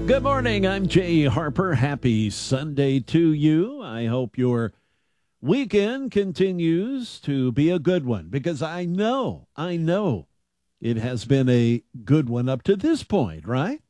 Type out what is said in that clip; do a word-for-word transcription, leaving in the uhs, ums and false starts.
Good morning. I'm Jay Harper. Happy Sunday to you. I hope your weekend continues to be a good one because I know, I know it has been a good one up to this point, right?